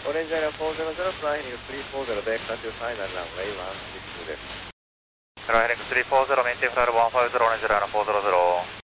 オレンジアリア400、フライヘリング340、ベイクタッチファイナルランウェイ16です。 フライヘリング340、メインテンフライル150、オレンジアリア400。